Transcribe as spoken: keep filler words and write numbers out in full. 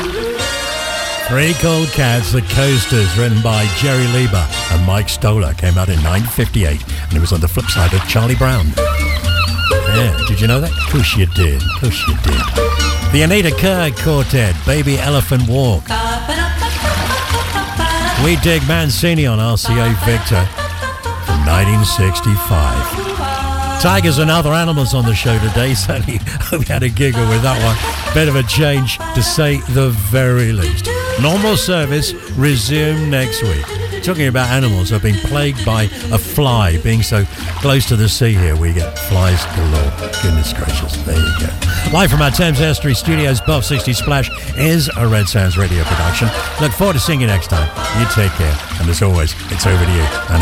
Three Cold Cats, The Coasters, written by Jerry Lieber and Mike Stoller, came out in nineteen fifty-eight, and it was on the flip side of Charlie Brown. Yeah, did you know that? Of course you did, of course you did. The Anita Kerr Quartet, Baby Elephant Walk. We Dig Mancini on R C A Victor from nineteen sixty-five. Tigers and Other Animals on the show today. Certainly hope you had a giggle with that one. Bit of a change, to say the very least. Normal service resumed next week. Talking about animals, I've been plagued by a fly. Being so close to the sea here, we get flies galore. Goodness gracious, there you go. Live from our Thames Estuary Studios, Buff sixty Splash is a Red Sounds radio production. Look forward to seeing you next time. You take care. And as always, it's over to you. And